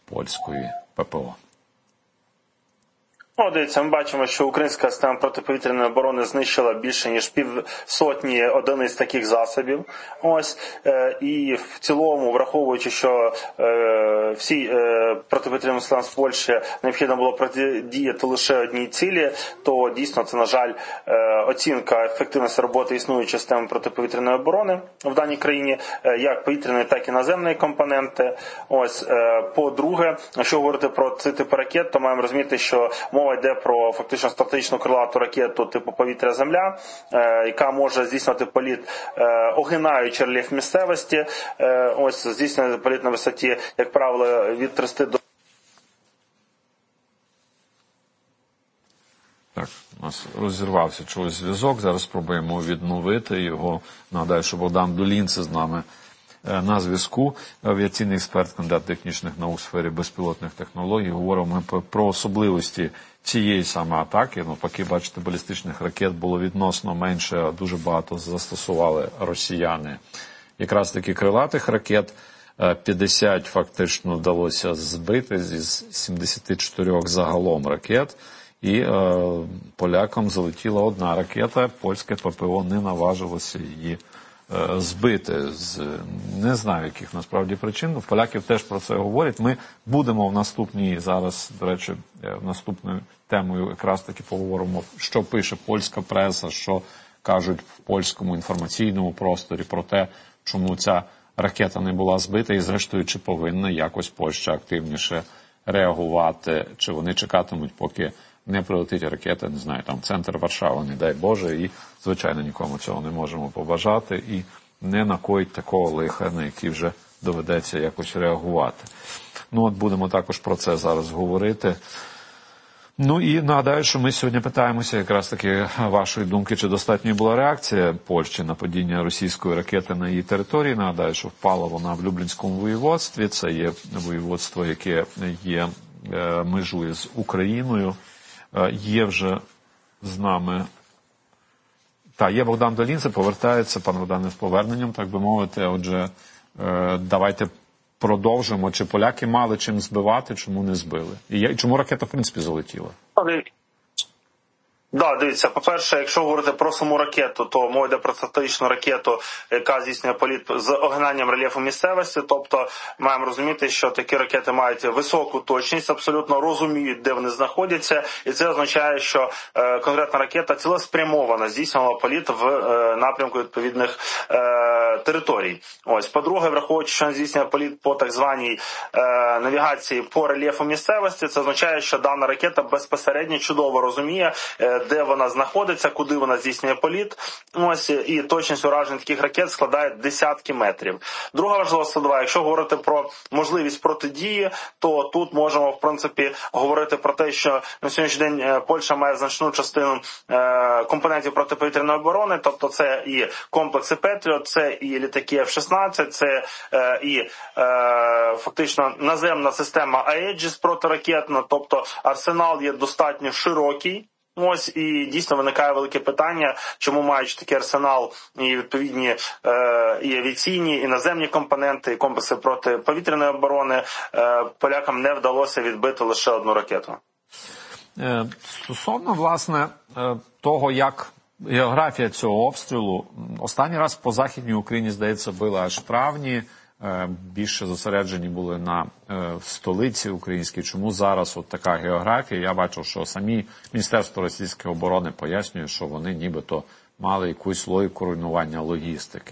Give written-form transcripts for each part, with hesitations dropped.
польської ППО. Дивіться, ми бачимо, що українська система протиповітряної оборони знищила більше ніж 500 одиниць таких засобів. І в цілому, враховуючи, що всі протиповітряним силам з Польщі необхідно було протидіяти лише одній цілі, то дійсно це, на жаль, оцінка ефективності роботи існуючої системи протиповітряної оборони в даній країні, як повітряної, так і наземної компоненти. По-друге, якщо говорити про ці типи ракет, то маємо розуміти, що мова йде про фактично стратегічну крилату ракету типу повітря-земля, яка може здійснювати політ, огинаючи рельєф місцевості. Здійснювати політ на висоті, як правило, від 30 до... Так, у нас розірвався чогось зв'язок, зараз спробуємо відновити його. Нагадаю, що Богдан Долінце з нами на зв'язку, авіаційний експерт, кандидат технічних наук у сфері безпілотних технологій. Говоримо ми про особливості цієї саме атаки. Поки, бачите, балістичних ракет було відносно менше, а дуже багато застосували росіяни. Якраз таки крилатих ракет 50 фактично вдалося збити зі 74 загалом ракет. І полякам залетіла одна ракета, польське ППО не наважилося її збити не знаю яких насправді причин. Поляків теж про це говорять. Ми будемо в наступній зараз, до речі, наступною темою якраз таки поговоримо, що пише польська преса, що кажуть в польському інформаційному просторі про те, чому ця ракета не була збита і зрештою чи повинна якось Польща активніше реагувати, чи вони чекатимуть, поки не прилетить ракета, не знаю, там центр Варшави, не дай Боже, і, звичайно, нікому цього не можемо побажати, і не накоїть такого лиха, на який вже доведеться якось реагувати. Будемо також про це зараз говорити. І нагадаю, що ми сьогодні питаємося якраз таки вашої думки, чи достатньою була реакція Польщі на падіння російської ракети на її території. Нагадаю, що впала вона в Люблінському воєводстві, це є воєводство, яке межує з Україною. Є вже з нами... є Богдан Долінце, повертається, пан Богдане, з поверненням, так би мовити. Отже, давайте продовжимо. Чи поляки мали чим збивати, чому не збили? І чому ракета, в принципі, залетіла? Дивіться, по-перше, якщо говорити про саму ракету, то мова йде про стратегічну ракету, яка здійснює політ з огинанням рельєфу місцевості. Тобто маємо розуміти, що такі ракети мають високу точність, абсолютно розуміють, де вони знаходяться. І це означає, що конкретна ракета цілеспрямовано здійснювала політ в напрямку відповідних територій. По-друге, враховуючи, що здійснює політ по так званій навігації по рельєфу місцевості, це означає, що дана ракета безпосередньо чудово розуміє, де вона знаходиться, куди вона здійснює політ. І точність уражень таких ракет складає десятки метрів. Друга важлива складова, якщо говорити про можливість протидії, то тут можемо, в принципі, говорити про те, що на сьогоднішній день Польща має значну частину компонентів протиповітряної оборони, тобто це і комплекси Петріот, це і літаки F-16, це і фактично наземна система Аеджіс протиракетна, тобто арсенал є достатньо широкий. І дійсно виникає велике питання, чому маючи такий арсенал і відповідні і авіаційні, і наземні компоненти, і комплекси протиповітряної оборони, полякам не вдалося відбити лише одну ракету. Стосовно, власне, того, як географія цього обстрілу, останній раз по Західній Україні, здається, били аж в травні, більше зосереджені були на столиці українській. Чому зараз от така географія? Я бачив, що самі Міністерство російської оборони пояснює, що вони нібито мали якусь логіку руйнування логістики.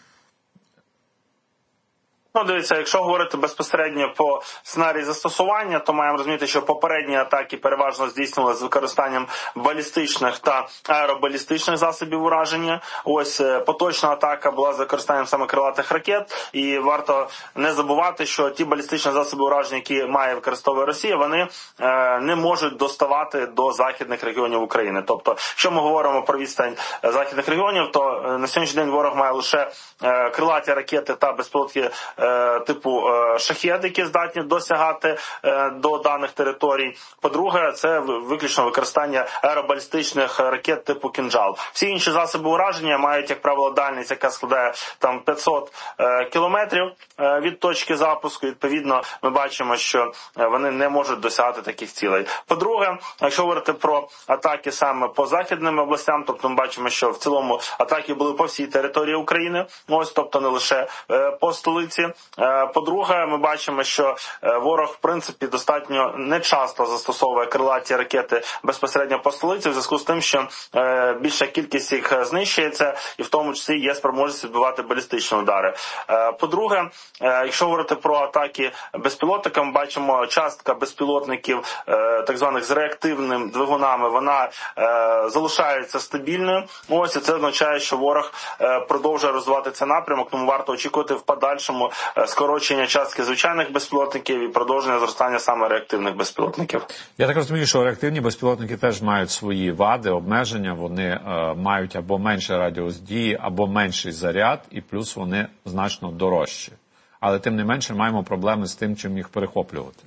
Дивіться, якщо говорити безпосередньо по сценарії застосування, то маємо розуміти, що попередні атаки переважно здійснювалися з використанням балістичних та аеробалістичних засобів ураження. Поточна атака була з використанням саме крилатих ракет. І варто не забувати, що ті балістичні засоби ураження, які використовує Росія, вони не можуть доставати до західних регіонів України. Тобто, якщо ми говоримо про відстань західних регіонів, то на сьогоднішній день ворог має лише крилаті ракети та безпілотні типу «Шахед», які здатні досягати до даних територій. По-друге, це виключно використання аеробалістичних ракет типу «Кинжал». Всі інші засоби ураження мають, як правило, дальність, яка складає там 500 кілометрів від точки запуску. Відповідно, ми бачимо, що вони не можуть досягати таких цілей. По-друге, якщо говорити про атаки саме по західним областям, тобто ми бачимо, що в цілому атаки були по всій території України, ось, тобто не лише по столиці. По-друге, ми бачимо, що ворог, в принципі, достатньо нечасто застосовує крилаті ракети безпосередньо по столиці, в зв'язку з тим, що більша кількість їх знищується, і в тому числі є спроможність відбивати балістичні удари. По-друге, якщо говорити про атаки безпілотниками, бачимо, частка безпілотників, так званих з реактивними двигунами, вона залишається стабільною. Ось, і це означає, що ворог продовжує розвивати цей напрямок, тому варто очікувати в подальшому скорочення частки звичайних безпілотників і продовження зростання саме реактивних безпілотників. Я так розумію, що реактивні безпілотники теж мають свої вади, обмеження, вони мають або менший радіус дії, або менший заряд, і плюс вони значно дорожчі. Але тим не менше маємо проблеми з тим, чим їх перехоплювати.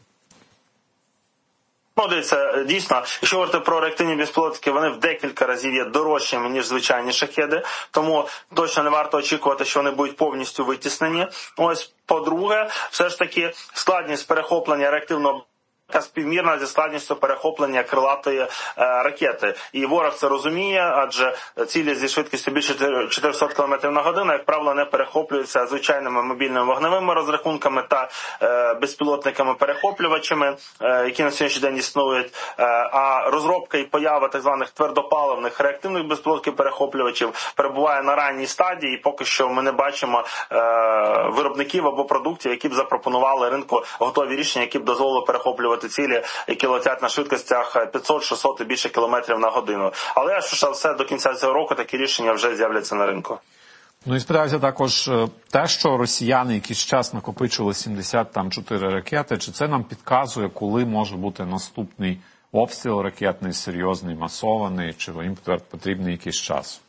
Ну, дивіться, дійсно, якщо говорити про реактивні безпілотники, вони в декілька разів є дорожчими, ніж звичайні шахеди, тому точно не варто очікувати, що вони будуть повністю витіснені. Ось, по-друге, все ж таки складність перехоплення реактивного співмірна зі складністю перехоплення крилатої ракети. І ворог це розуміє, адже цілі зі швидкістю більше 400 км на годину, як правило, не перехоплюються звичайними мобільними вогневими розрахунками та безпілотниками-перехоплювачами, які на сьогоднішній день існують. А розробка і поява так званих твердопаливних реактивних безпілотників-перехоплювачів перебуває на ранній стадії, і поки що ми не бачимо виробників або продуктів, які б запропонували ринку готові рішення, які б дозволили перехоплювати цілі, які летять на швидкостях 500, 600 і більше кілометрів на годину. Але, швидше за все, до кінця цього року такі рішення вже з'являться на ринку. Ну і спитаюся також те, що росіяни якийсь час накопичили 74 ракети, чи це нам підказує, коли може бути наступний обстріл ракетний, серйозний, масований, чи їм потрібний якийсь час?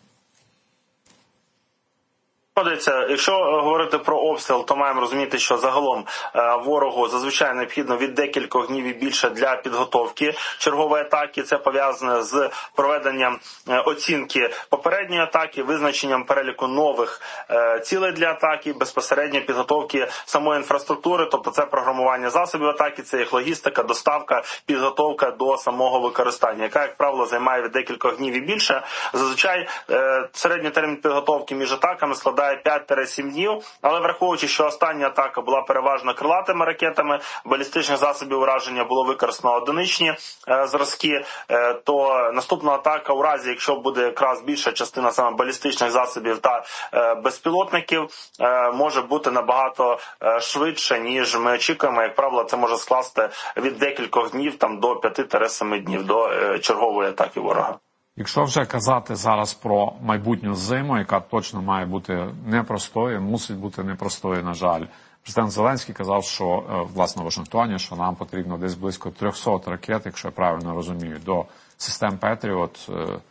Якщо говорити про обстріл, то маємо розуміти, що загалом ворогу зазвичай необхідно від декількох днів і більше для підготовки чергової атаки. Це пов'язане з проведенням оцінки попередньої атаки, визначенням переліку нових цілей для атаки, безпосередньо підготовки самої інфраструктури, тобто це програмування засобів атаки, це їх логістика, доставка, підготовка до самого використання, яка, як правило, займає від декількох днів і більше. Зазвичай середній термін підготовки між атаками складає 5-7 днів, але враховуючи, що остання атака була переважно крилатими ракетами, балістичних засобів ураження було використано одиничні зразки, то наступна атака у разі, якщо буде якраз більша частина саме балістичних засобів та безпілотників, може бути набагато швидше, ніж ми очікуємо. Як правило, це може скласти від декількох днів там, до 5-7 днів до чергової атаки ворога. Якщо вже казати зараз про майбутню зиму, яка точно має бути непростою, мусить бути непростою, на жаль. Президент Зеленський казав, що, власне, в Вашингтоні, що нам потрібно десь близько 300 ракет, якщо я правильно розумію, до систем Петріот.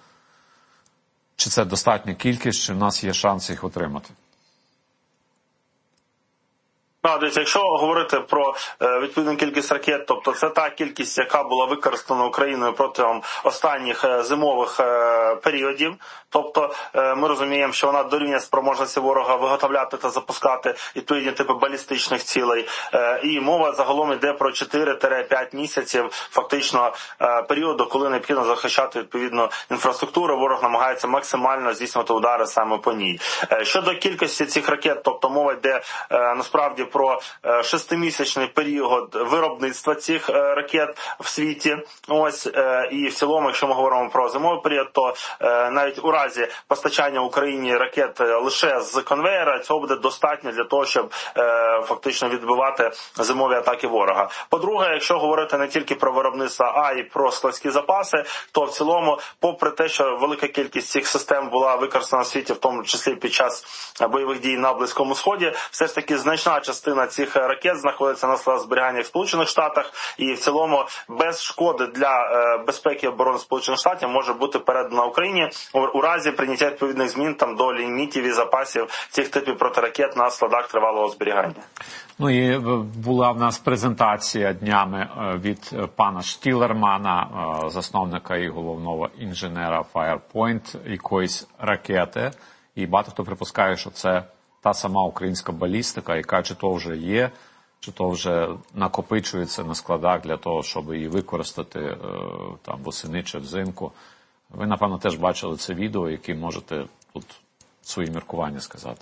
Чи це достатня кількість, чи в нас є шанс їх отримати? Дивіться, якщо говорити про відповідну кількість ракет, тобто це та кількість, яка була використана Україною протягом останніх зимових періодів. Тобто ми розуміємо, що вона дорівнює спроможності ворога виготовляти та запускати відповідні типи балістичних цілей. І мова загалом йде про 4-5 місяців фактично періоду, коли необхідно захищати відповідну інфраструктуру. Ворог намагається максимально здійснювати удари саме по ній. Щодо кількості цих ракет, тобто мова йде насправді про 6-місячний період виробництва цих ракет в світі. Ось, і в цілому, якщо ми говоримо про зимовий період, то навіть у разі постачання Україні ракет лише з конвеєра, цього буде достатньо для того, щоб фактично відбивати зимові атаки ворога. По-друге, якщо говорити не тільки про виробництво, а й про складські запаси, то в цілому, попри те, що велика кількість цих систем була використана в світі, в тому числі під час бойових дій на Близькому Сході, все ж таки значна частина частина цих ракет знаходиться на складах зберігання в Сполучених Штатах, і в цілому без шкоди для безпеки і оборони Сполучених Штатів може бути передана Україні у разі прийняття відповідних змін там до лімітів і запасів цих типів протиракет на складах тривалого зберігання. Ну і була в нас презентація днями від пана Штілермана, засновника і головного інженера Firepoint, якоїсь ракети. І багато хто припускає, що це та сама українська балістика, яка чи то вже є, чи то вже накопичується на складах для того, щоб її використати там восени чи взимку. Ви, напевно, теж бачили це відео, яке можете тут свої міркування сказати.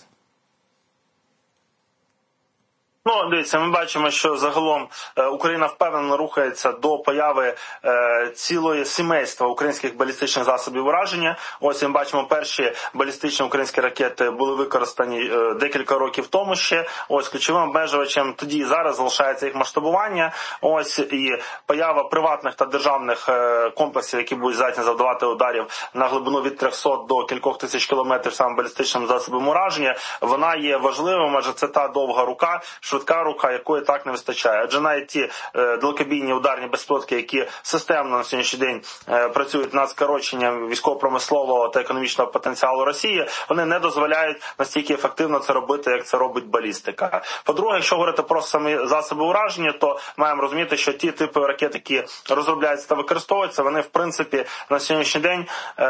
Ну, дивіться, ми бачимо, що загалом Україна впевнено рухається до появи цілої сімейства українських балістичних засобів ураження. Ось ми бачимо, перші балістичні українські ракети були використані декілька років тому ще. Ось ключовим обмежувачем тоді і зараз залишається їх масштабування. Ось і поява приватних та державних комплексів, які будуть здатні завдавати ударів на глибину від 300 до кількох тисяч кілометрів саме балістичним засобом ураження, вона є важливим, адже це та довга рука, швидка рука, якої так не вистачає. Адже навіть ті далекобійні ударні безпілотники, які системно на сьогоднішній день працюють над скороченням військово-промислового та економічного потенціалу Росії, вони не дозволяють настільки ефективно це робити, як це робить балістика. По-друге, якщо говорити про самі засоби ураження, то маємо розуміти, що ті типи ракет, які розробляються та використовуються, вони, в принципі, на сьогоднішній день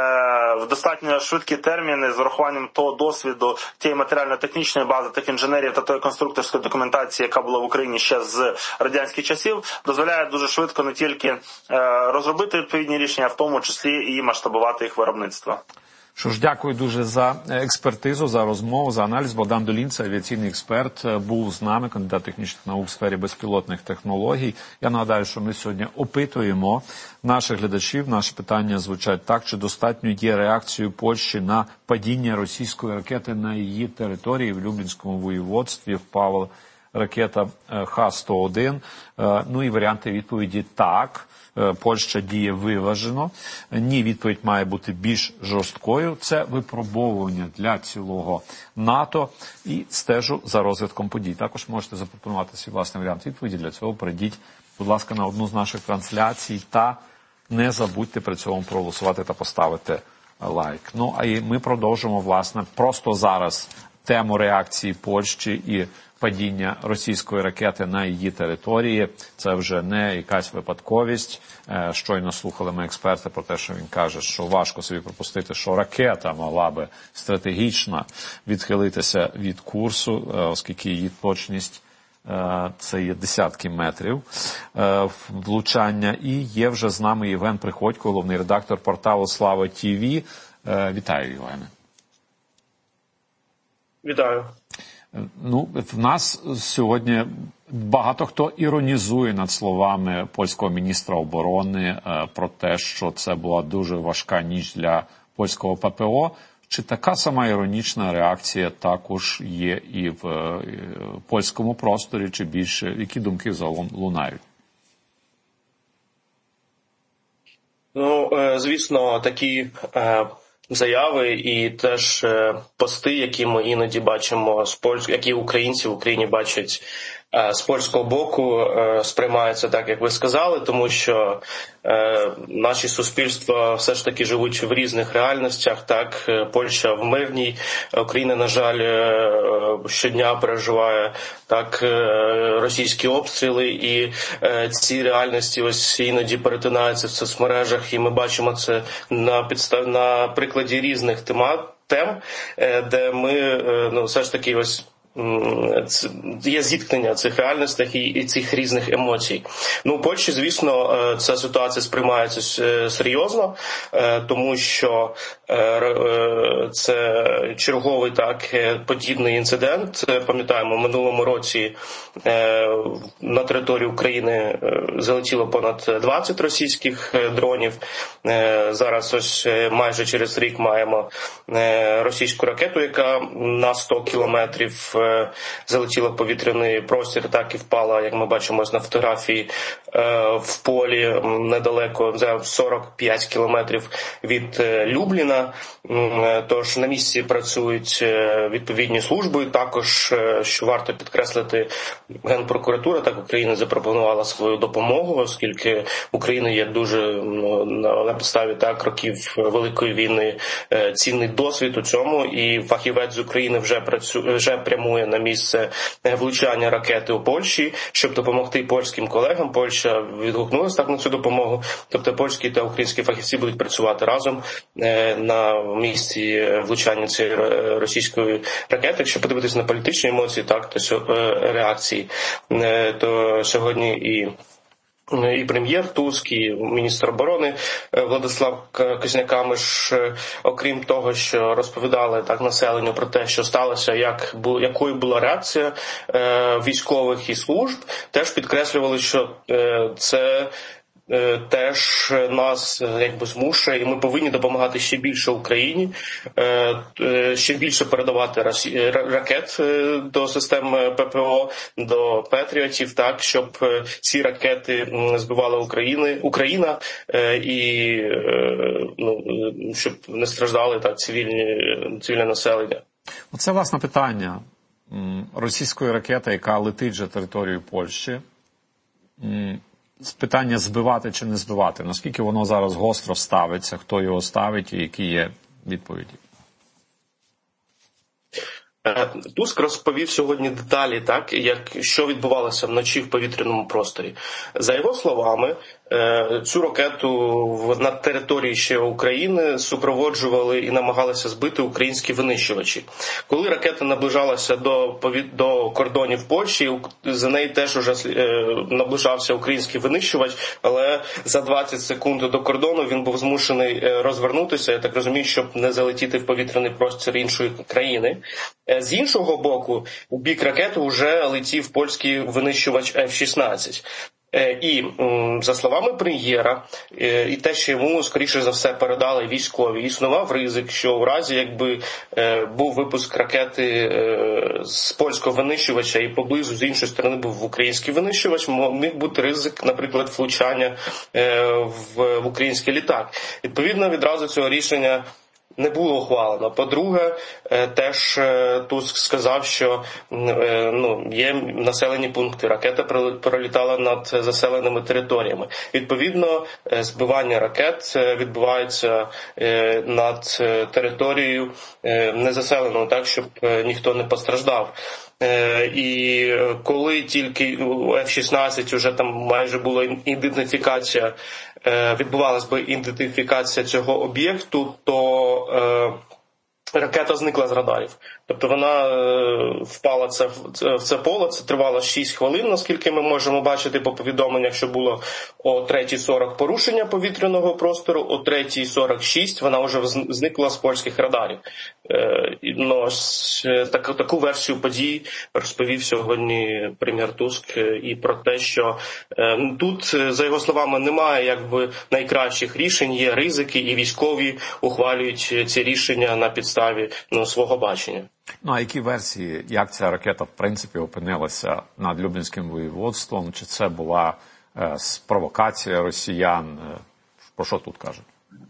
в достатньо швидкі терміни з урахуванням того досвіду, тієї матеріально-технічної бази, тих інженерів та тої конструкторської документації, яка була в Україні ще з радянських часів, дозволяє дуже швидко не тільки розробити відповідні рішення, а в тому числі і масштабувати їх виробництво. Що ж, дякую дуже за експертизу, за розмову, за аналіз. Богдан Долінце, авіаційний експерт, був з нами, кандидат технічних наук у сфері безпілотних технологій. Я нагадаю, що ми сьогодні опитуємо наших глядачів. Наші питання звучать так: чи достатньо є реакцією Польщі на падіння російської ракети на її території? В Люблінському воєводстві впала ракета Х-101. Ну і варіанти відповіді «так». Польща діє виважено. Ні, відповідь має бути більш жорсткою. Це випробовування для цілого НАТО. І стежу за розвитком подій. Також можете запропонувати свій власний варіант відповіді. Для цього прийдіть, будь ласка, на одну з наших трансляцій та не забудьте при цьому проголосувати та поставити лайк. Ну, а і ми продовжимо, власне, просто зараз тему реакції Польщі і падіння російської ракети на її території. Це вже не якась випадковість. Щойно слухали ми експерта про те, що він каже, що важко собі припустити, що ракета могла би стратегічно відхилитися від курсу, оскільки її точність це є десятки метрів влучання. І є вже з нами Євген Приходько, головний редактор порталу Слава ТІВІ. Вітаю, Євгене. Вітаю. Ну, в нас сьогодні багато хто іронізує над словами польського міністра оборони про те, що це була дуже важка ніч для польського ППО. Чи така сама іронічна реакція також є і в польському просторі, чи більше? Які думки загалом лунають? Ну, звісно, такі заяви і теж пости, які ми іноді бачимо, які українці в Україні бачать з польського боку, сприймаються так, як ви сказали, тому що наші суспільства все ж таки живуть в різних реальностях. Так, Польща в мирній, Україна, на жаль, щодня переживає так російські обстріли, і ці реальності ось іноді перетинаються в соцмережах, і ми бачимо це на прикладі різних тем, де ми все ж таки ось є зіткнення цих реальностей і цих різних емоцій. Ну, у Польщі, звісно, ця ситуація сприймається серйозно, тому що це черговий так подібний інцидент. Пам'ятаємо, в минулому році на територію України залетіло понад 20 російських дронів. Зараз ось майже через рік маємо російську ракету, яка на 100 кілометрів залетіла в повітряний простір, так і впала, як ми бачимо на фотографії, в полі недалеко, за 45 кілометрів від Любліна. Тож на місці працюють відповідні служби. Також, що варто підкреслити, Генпрокуратура так України запропонувала свою допомогу, оскільки Україна є дуже на підставі так років Великої війни цінний досвід у цьому, і фахівець з України вже прямує на місце влучання ракети у Польщі, щоб допомогти польським колегам. Польща відгукнулася так на цю допомогу. Тобто польські та українські фахівці будуть працювати разом на місці влучання цієї російської ракети. Якщо подивитися на політичні емоції, так, то реакції, то сьогодні і прем'єр Туск, і міністр оборони Владислав Косняк-Камиш, окрім того, що розповідали так населенню про те, що сталося, якою була реакція військових і служб, теж підкреслювали, що це теж нас якби змушує, і ми повинні допомагати ще більше Україні, ще більше передавати ракет до систем ППО, до Петріотів, так, щоб ці ракети збивала Україна і щоб не страждали так цивільне населення. Оце власне питання російської ракети, яка летить вже територією Польщі. Питання збивати чи не збивати. Наскільки воно зараз гостро ставиться, хто його ставить і які є відповіді? Туск розповів сьогодні деталі, так, що відбувалося вночі в повітряному просторі. За його словами, цю ракету на території ще України супроводжували і намагалися збити українські винищувачі. Коли ракета наближалася до кордонів Польщі, за неї теж уже наближався український винищувач, але за 20 секунд до кордону він був змушений розвернутися, я так розумію, щоб не залетіти в повітряний простір іншої країни. З іншого боку, у бік ракети вже летів польський винищувач F-16. І, за словами прем'єра, і те, що йому, скоріше за все, передали військові, існував ризик, що у разі, якби був випуск ракети з польського винищувача і поблизу з іншої сторони був український винищувач, міг бути ризик, наприклад, влучання в український літак. Відповідно, відразу цього рішення не було ухвалено. По-друге, теж Туск сказав, що є населені пункти. Ракета пролітала над заселеними територіями. Відповідно, збивання ракет відбувається над територією незаселеною, так, щоб ніхто не постраждав. І коли тільки у F-16 вже там майже була ідентифікація, відбувалась би ідентифікація цього об'єкту, то ракета зникла з радарів. Тобто вона впала в це поле, це тривало 6 хвилин, наскільки ми можемо бачити по повідомленнях, що було о 3:40 порушення повітряного простору, о 3:46 вона вже зникла з польських радарів. Таку версію подій розповів сьогодні прем'єр Туск і про те, що тут, за його словами, немає якби найкращих рішень, є ризики, і військові ухвалюють ці рішення на підставі свого бачення. Ну, а які версії, як ця ракета, в принципі, опинилася над Люблінським воєводством? Чи це була провокація росіян? Про що тут кажуть?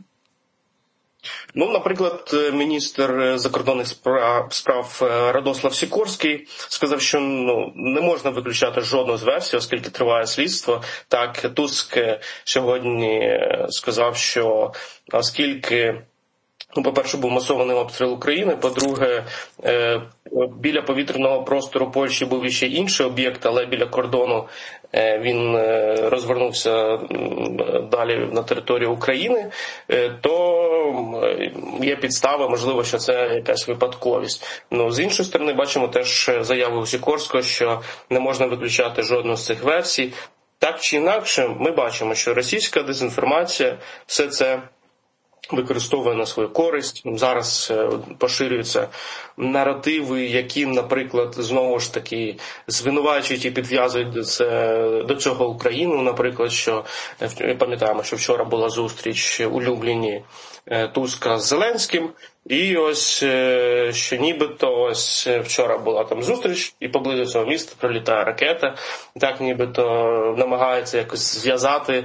Наприклад, міністр закордонних справ Радослав Сікорський сказав, що не можна виключати жодну з версій, оскільки триває слідство. Так, Туск сьогодні сказав, що оскільки по-перше, був масований обстріл України, по-друге, біля повітряного простору Польщі був іще інший об'єкт, але біля кордону він розвернувся далі на територію України, то є підстави, можливо, що це якась випадковість. З іншої сторони, бачимо теж заяву Сікорського, що не можна виключати жодну з цих версій. Так чи інакше, ми бачимо, що російська дезінформація все це використовує на свою користь. Зараз поширюються наративи, які, наприклад, знову ж таки звинувачують і підв'язують до цього Україну. Наприклад, що пам'ятаємо, що вчора була зустріч у Любліні Туска з Зеленським, і ось що нібито ось вчора була там зустріч, і поблизу цього міста прилітає ракета, і так нібито намагається якось зв'язати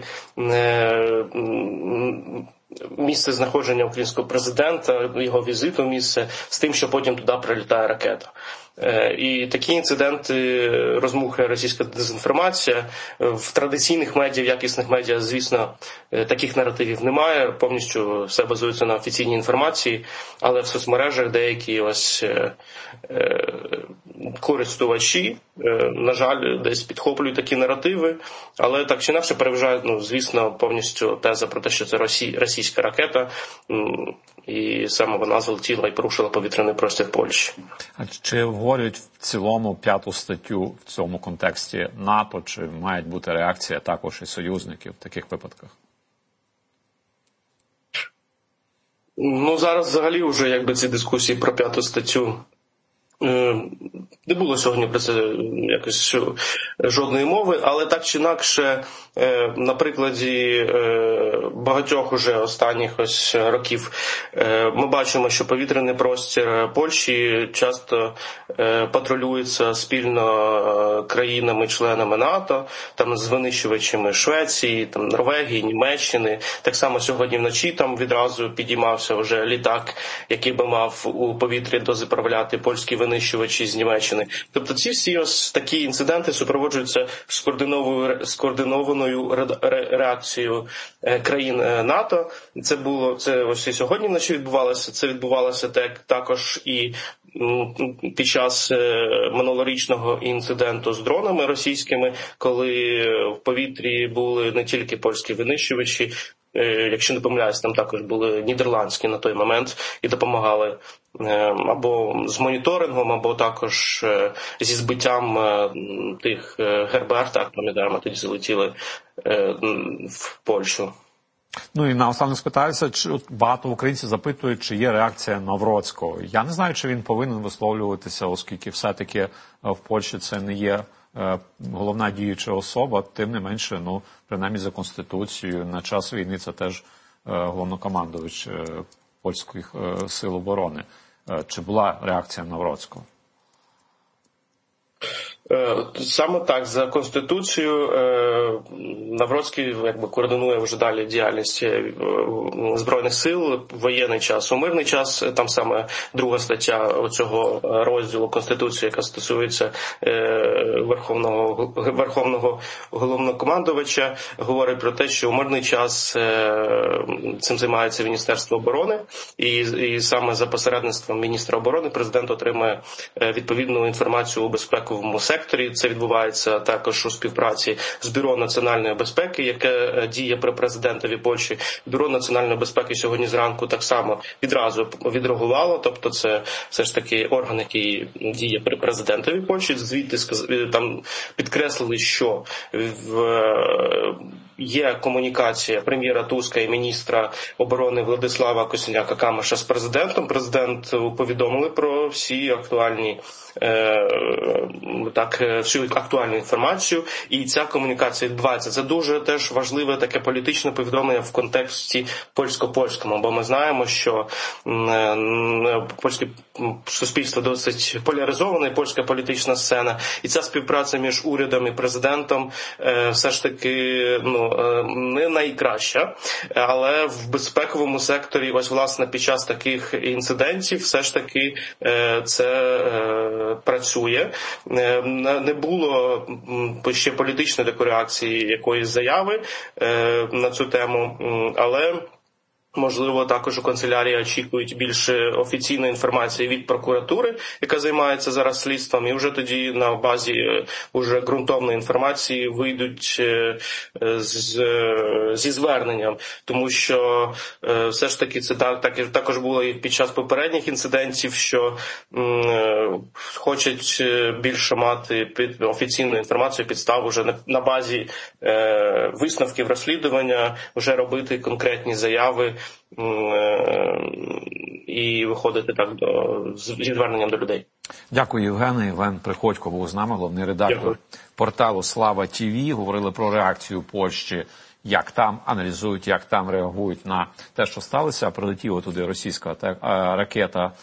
місце знаходження українського президента, його візиту в місце, з тим, що потім туди прилітає ракета. І такі інциденти розмухує російська дезінформація. В традиційних медіа, в якісних медіа, звісно, таких наративів немає, повністю все базується на офіційній інформації, але в соцмережах деякі ось користувачі, на жаль, десь підхоплюють такі наративи, але так чи інакше переважає, звісно, повністю теза про те, що це російська ракета, і саме вона залетіла і порушила повітряний простір Польщі. А чи говорять в цілому 5-ту статтю в цьому контексті НАТО, чи має бути реакція також і союзників в таких випадках? Зараз взагалі вже ці дискусії про 5-ту статтю не було сьогодні про це якось жодної мови, але так чи інакше, на прикладі багатьох уже останніх ось років ми бачимо, що повітряний простір Польщі часто патрулюється спільно країнами-членами НАТО, там з винищувачами Швеції, там Норвегії, Німеччини. Так само сьогодні вночі там відразу підіймався вже літак, який би мав у повітрі дозаправляти польські винищувачі з Німеччини. Тобто ці всі ось такі інциденти супроводжуються скоординованою реакцією країн НАТО. Це ось і сьогодні вночі відбувалося. Це відбувалося також і під час минулорічного інциденту з дронами російськими, коли в повітрі були не тільки польські винищувачі, якщо не помиляюсь, там також були нідерландські на той момент і допомагали або з моніторингом, або також зі збиттям тих ГРБР, так пам'ятаємо, тоді залетіли в Польщу. І наостанок спитаюся, чи багато українців запитують, чи є реакція Навроцького. Я не знаю, чи він повинен висловлюватися, оскільки все-таки в Польщі це не є головна діюча особа, тим не менше, принаймні за Конституцією, на час війни це теж головнокомандувач польських сил оборони. Чи була реакція Навроцького? Саме так, за Конституцією Навроцький координує вже далі діяльність Збройних сил, воєнний час, у мирний час. Там саме друга стаття цього розділу Конституції, яка стосується Верховного головнокомандувача, говорить про те, що у мирний час цим займається Міністерство оборони, і саме за посередництвом міністра оборони президент отримує відповідну інформацію у безпековому секторі. Це відбувається також у співпраці з Бюро національної безпеки, яке діє при президентові Польщі. Бюро національної безпеки сьогодні зранку так само відразу відреагувало, тобто це все ж таки орган, який діє при президентові Польщі. Звідти там підкреслили, що є комунікація прем'єра Туска і міністра оборони Владислава Косиняка-Камиша з президентом. Президенту повідомили про всю актуальну інформацію, і ця комунікація відбувається. Це дуже теж важливе таке політичне повідомлення в контексті польсько-польському, бо ми знаємо, що польське суспільство досить поляризоване, польська політична сцена, і ця співпраця між урядом і президентом все ж таки не найкраща, але в безпековому секторі, ось власне під час таких інцидентів все ж таки це працює. Не було ще політичної такої реакції, якоїсь заяви на цю тему, але можливо, також у канцелярії очікують більше офіційної інформації від прокуратури, яка займається зараз слідством, і вже тоді на базі уже ґрунтовної інформації вийдуть зі зверненням. Тому що все ж таки це також було і під час попередніх інцидентів, що хочуть більше мати офіційну інформацію, підстав уже на базі висновків розслідування, вже робити конкретні заяви і виходити так зі зверненням до людей. Дякую, Євгене. Євген Приходько був з нами, головний редактор порталу «Слава ТВ». Говорили про реакцію Польщі, як там аналізують, як там реагують на те, що сталося. Прилетіла туди російська ракета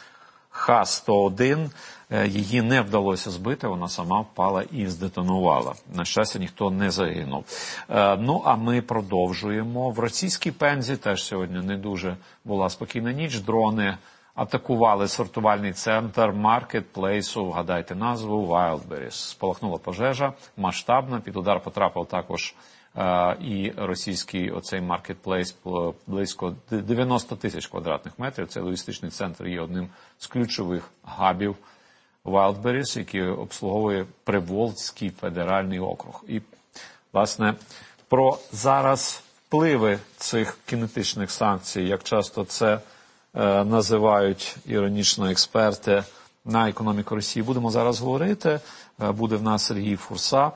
Х-101. Її не вдалося збити, вона сама впала і здетонувала. На щастя, ніхто не загинув. Ну, а ми продовжуємо. В російській Пензі теж сьогодні не дуже була спокійна ніч. Дрони атакували сортувальний центр маркетплейсу, вгадайте назву, Wildberries. Спалахнула пожежа, масштабна, під удар потрапив також і російський оцей маркетплейс, близько 90 тисяч квадратних метрів. Цей логістичний центр є одним з ключових габів Wildberries, який обслуговує Приволзький федеральний округ. І, власне, про зараз впливи цих кінетичних санкцій, як часто це називають іронічно експерти, на економіку Росії, будемо зараз говорити. Буде в нас Сергій Фурса,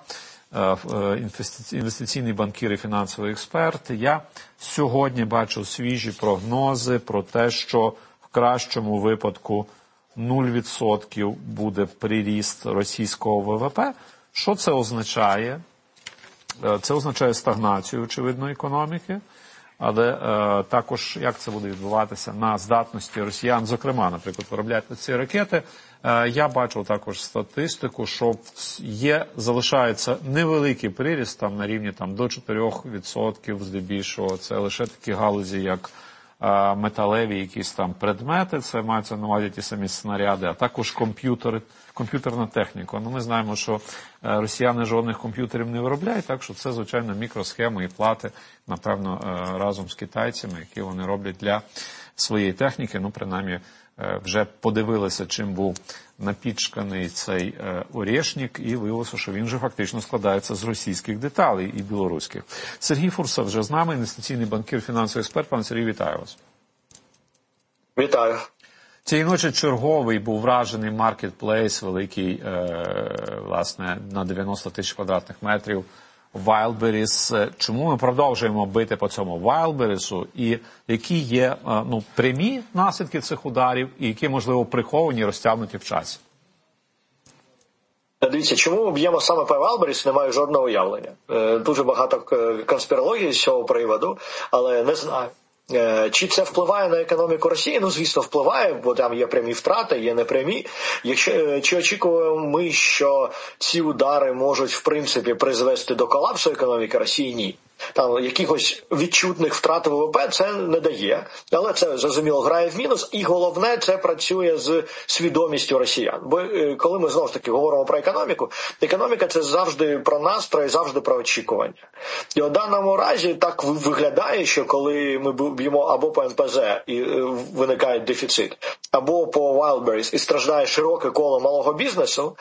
інвестиційний банкір і фінансовий експерт. Я сьогодні бачу свіжі прогнози про те, що в кращому випадку 0% буде приріст російського ВВП. Що це означає? Це означає стагнацію, очевидно, економіки. Але також, як це буде відбуватися на здатності росіян, зокрема, наприклад, виробляти ці ракети. Я бачу також статистику, що залишається невеликий приріст там, на рівні до 4% здебільшого. Це лише такі галузі, як металеві якісь там предмети, це мається на увазі ті самі снаряди, а також комп'ютерна техніка. Ну, ми знаємо, що росіяни жодних комп'ютерів не виробляють, так що це, звичайно, мікросхеми і плати, напевно, разом з китайцями, які вони роблять для своєї техніки. Ну, принаймні, вже подивилися, чим був напічканий цей орєшник, і виявилося, що він вже фактично складається з російських деталей і білоруських. Сергій Фурса вже з нами, інвестиційний банкір, фінансовий експерт. Пане Сергій, вітаю вас. Вітаю. Цієї ночі черговий був вражений маркетплейс, великий, власне, на 90 тисяч квадратних метрів, Wildberries. Чому ми продовжуємо бити по цьому Wildberries? І які є прямі наслідки цих ударів, і які, можливо, приховані, розтягнуті в часі? Дивіться, чому ми б'ємо саме по Wildberries, не маю жодного уявлення. Дуже багато конспірології з цього приводу, але не знаю. Чи це впливає на економіку Росії? Ну, звісно, впливає, бо там є прямі втрати, є непрямі. Чи очікуємо ми, що ці удари можуть, в принципі, призвести до колапсу економіки Росії? Ні. Там якихось відчутних втрат ВВП це не дає, але це, зрозуміло, грає в мінус, і головне, це працює з свідомістю росіян. Бо коли ми, знову ж таки, говоримо про економіку, економіка – це завжди про настрої, завжди про очікування. І у даному разі так виглядає, що коли ми б'ємо або по НПЗ і виникає дефіцит, або по Wildberries і страждає широке коло малого бізнесу,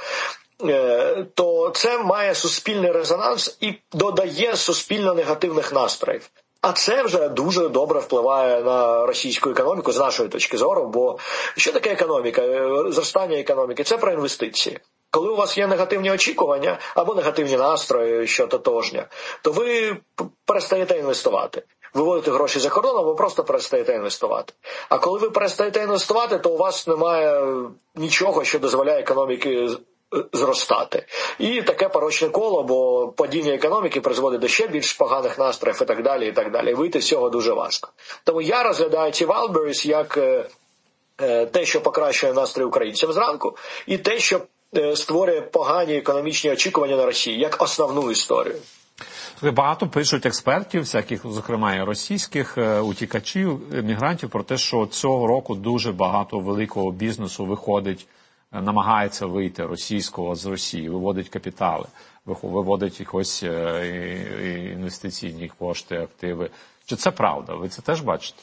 то це має суспільний резонанс і додає суспільно негативних настроїв. А це вже дуже добре впливає на російську економіку з нашої точки зору, бо що таке економіка? Зростання економіки – це про інвестиції. Коли у вас є негативні очікування або негативні настрої, що тотожня, то ви перестаєте інвестувати. Виводите гроші за кордон, або просто перестаєте інвестувати. А коли ви перестаєте інвестувати, то у вас немає нічого, що дозволяє економіки зростати. І таке порочне коло, бо падіння економіки призводить до ще більш поганих настроїв і так далі, і так далі. Вийти з цього дуже важко. Тому я розглядаю ці Wildberries як те, що покращує настрій українців зранку, і те, що створює погані економічні очікування на Росії, як основну історію. Багато пишуть експертів, всяких, зокрема і російських утікачів, мігрантів, про те, що цього року дуже багато великого бізнесу виходить, намагається вийти російського з Росії, виводить капітали, виводить якось інвестиційні кошти, активи. Чи це правда? Ви це теж бачите?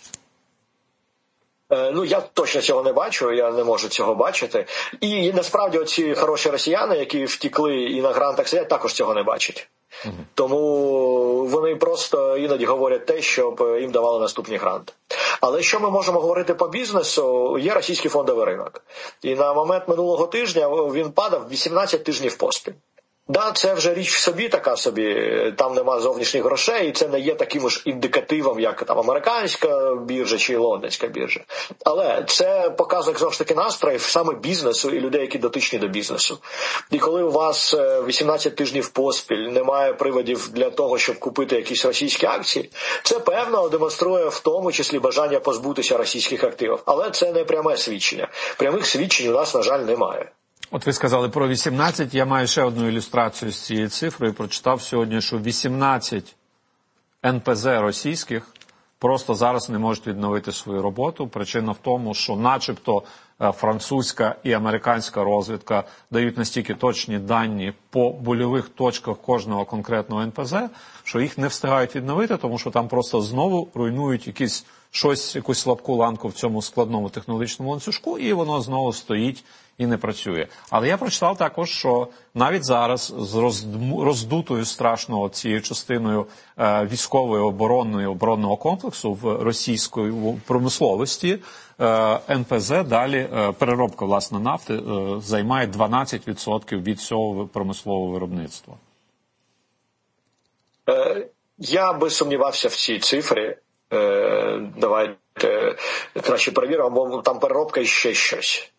Ну, я точно цього не бачу, я не можу цього бачити. І насправді оці хороші росіяни, які втікли і на грантах сидять, також цього не бачать. Тому вони просто іноді говорять те, щоб їм давали наступні гранти. Але що ми можемо говорити по бізнесу? Є російський фондовий ринок. І на момент минулого тижня він падав 18 тижнів поспіль. Да, це вже річ в собі така собі, там нема зовнішніх грошей, і це не є таким ж індикативом, як там американська біржа чи лондонська біржа. Але це показник, знову ж таки, настроїв саме бізнесу і людей, які дотичні до бізнесу. І коли у вас 18 тижнів поспіль немає приводів для того, щоб купити якісь російські акції, це певно демонструє в тому числі бажання позбутися російських активів. Але це не пряме свідчення. Прямих свідчень у нас, на жаль, немає. От ви сказали про 18, я маю ще одну ілюстрацію з цією цифрою. Прочитав сьогодні, що 18 НПЗ російських просто зараз не можуть відновити свою роботу. Причина в тому, що начебто французька і американська розвідка дають настільки точні дані по больових точках кожного конкретного НПЗ, що їх не встигають відновити, тому що там просто знову руйнують якусь слабку ланку в цьому складному технологічному ланцюжку, і воно знову стоїть і не працює. Але я прочитав також, що навіть зараз з роздутою страшно цією частиною військової оборонного комплексу в російської промисловості НПЗ далі, переробка, власне, нафти, займає 12% від всього промислового виробництва. Я би сумнівався в цій цифрі. Давайте краще перевіримо, бо там переробка і ще щось.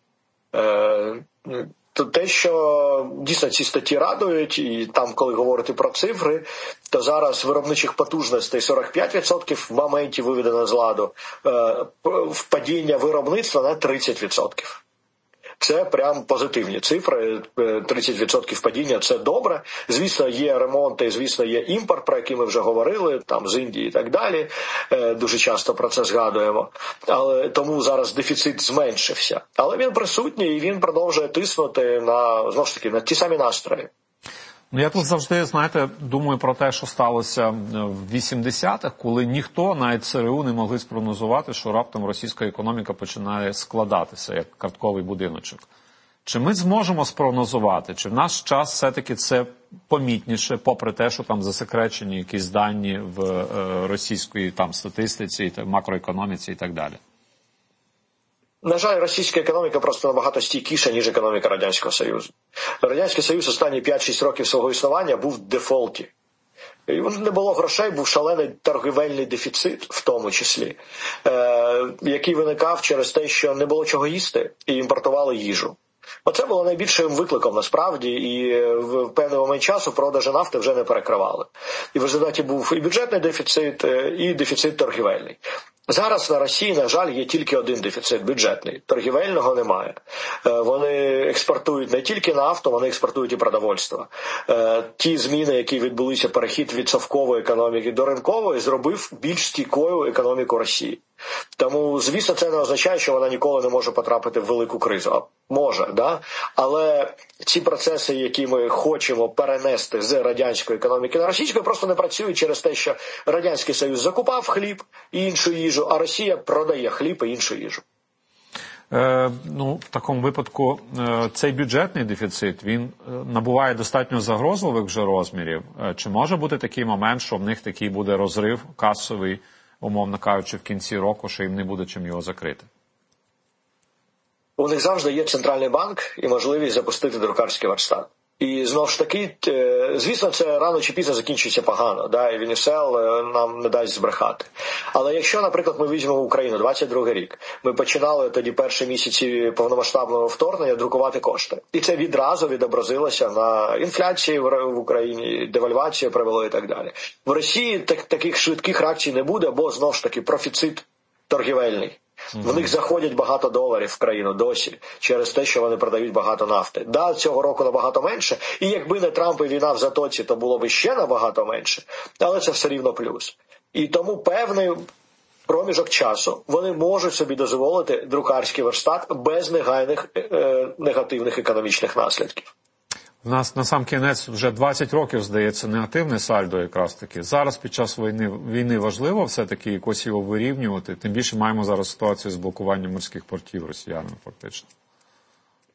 Те, що дійсно ці статті радують, і там, коли говорити про цифри, то зараз виробничих потужностей 45% в моменті виведено з ладу, впадіння виробництва на 30%. Це прям позитивні цифри, 30% падіння – це добре. Звісно, є ремонти, звісно, є імпорт, про який ми вже говорили, там з Індії і так далі, дуже часто про це згадуємо. Але тому зараз дефіцит зменшився. Але він присутній і він продовжує тиснути на, знову ж таки, на ті самі настрої. Ну, я тут завжди, знаєте, думаю про те, що сталося в 80-х, коли ніхто, навіть ЦРУ, не могли спрогнозувати, що раптом російська економіка починає складатися, як картковий будиночок. Чи ми зможемо спрогнозувати, чи в наш час все-таки це помітніше, попри те, що там засекречені якісь дані в російської там статистиці, макроекономіці і так далі? На жаль, російська економіка просто набагато стійкіша, ніж економіка Радянського Союзу. Радянський Союз останні 5-6 років свого існування був в дефолті. І не було грошей, був шалений торгівельний дефіцит, в тому числі, який виникав через те, що не було чого їсти і імпортували їжу. Оце було найбільшим викликом, насправді, і в певний момент часу продажі нафти вже не перекривали. І в результаті був і бюджетний дефіцит, і дефіцит торгівельний. Зараз на Росії, на жаль, є тільки один дефіцит бюджетний. Торгівельного немає. Вони експортують не тільки нафту, вони експортують і продовольство. Ті зміни, які відбулися, перехід від совкової економіки до ринкової, зробив більш стійкою економіку Росії. Тому, звісно, це не означає, що вона ніколи не може потрапити в велику кризу. Може, да? Але ці процеси, які ми хочемо перенести з радянської економіки на російську, просто не працюють через те, що Радянський Союз закупав хліб і іншу їжу, а Росія продає хліб і іншу їжу. В такому випадку цей бюджетний дефіцит, він набуває достатньо загрозливих вже розмірів. Чи може бути такий момент, що в них такий буде розрив касовий, умовно кажучи, в кінці року, що їм не буде чим його закрити? У них завжди є центральний банк і можливість запустити друкарський верстат. І знову ж таки, звісно, це рано чи пізно закінчиться погано, да, і Венесуел нам не дасть збрехати. Але якщо, наприклад, ми візьмемо Україну, 22-й рік, ми починали тоді перші місяці повномасштабного вторгнення друкувати кошти. І це відразу відобразилося на інфляції в Україні, девальвацію привело і так далі. В Росії таких швидких реакцій не буде, бо, знову ж таки, профіцит торгівельний. В них заходять багато доларів в країну досі через те, що вони продають багато нафти. Да, цього року набагато менше, і якби не Трамп і війна в Затоці, то було б ще набагато менше, але це все рівно плюс. І тому певний проміжок часу вони можуть собі дозволити друкарський верстат без негайних негативних економічних наслідків. В нас на сам кінець вже 20 років, здається, негативне сальдо якраз таки. Зараз під час війни важливо все-таки якось його вирівнювати. Тим більше маємо зараз ситуацію з блокуванням морських портів росіянами фактично.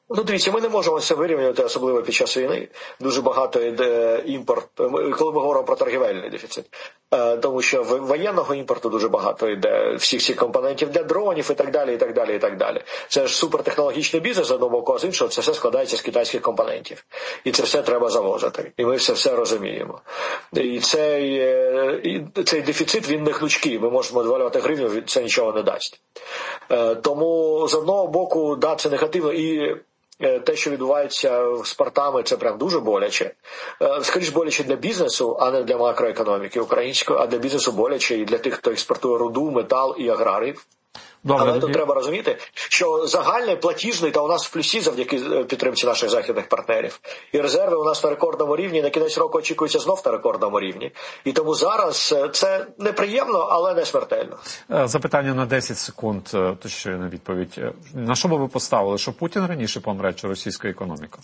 Ну, дивіться, ми не можемо це вирівнювати, особливо під час війни. Дуже багато йде імпорт, коли ми говоримо про торгівельний дефіцит. Тому що воєнного імпорту дуже багато йде, всіх цих компонентів для дронів і так далі, і так далі, і так далі. Це ж супертехнологічний бізнес з одного боку, а з іншого це все складається з китайських компонентів. І це все треба завозити. І ми все розуміємо. І цей дефіцит, він не гнучкий. Ми можемо довалювати гривню, це нічого не дасть. Тому з одного боку, да, це негативно. І те, що відбувається з портами, це прям дуже боляче. Скоріш боляче для бізнесу, а не для макроекономіки української, а для бізнесу боляче і для тих, хто експортує руду, метал і аграрів. Добре, але тут треба розуміти, що загальний платіжний та у нас в плюсі завдяки підтримці наших західних партнерів. І резерви у нас на рекордному рівні, на кінець року очікується знов на рекордному рівні. І тому зараз це неприємно, але не смертельно. Запитання на 10 секунд, точно на відповідь. На що би ви поставили, що Путін раніше помре, чи російська економіка?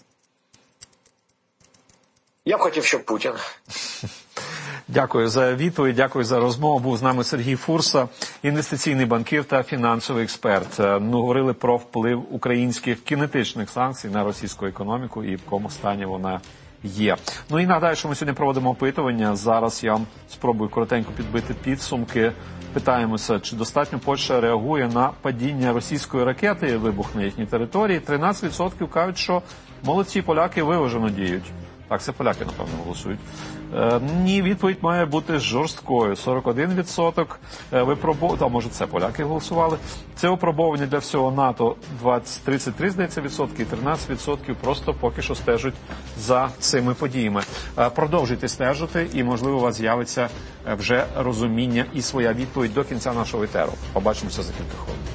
Я б хотів, щоб Путін. Дякую за відповідь, дякую за розмову. Був з нами Сергій Фурса, інвестиційний банкір та фінансовий експерт. Ми говорили про вплив українських кінетичних санкцій на російську економіку і в якому стані вона є. Ну і нагадаю, що ми сьогодні проводимо опитування. Зараз я вам спробую коротенько підбити підсумки. Питаємося, чи достатньо Польща реагує на падіння російської ракети і вибух на їхній території. 13% кажуть, що молодці поляки виважено діють. Так, це поляки, напевно, голосують. Ні, відповідь має бути жорсткою. 41%. А може це поляки голосували. Це випробування для всього НАТО 33, здається, відсотки, і 13% просто поки що стежать за цими подіями. Продовжуйте стежити, і, можливо, у вас з'явиться вже розуміння і своя відповідь до кінця нашого етеру. Побачимося за кілька хвилин.